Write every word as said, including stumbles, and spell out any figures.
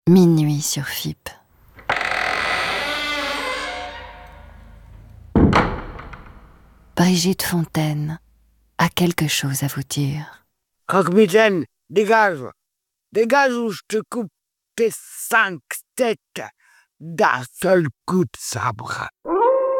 Minuit sur F I P. Brigitte Fontaine a quelque chose à vous dire. Croque-mitaine, dégage! Dégage ou je te coupe tes cinq têtes d'un seul coup de sabre.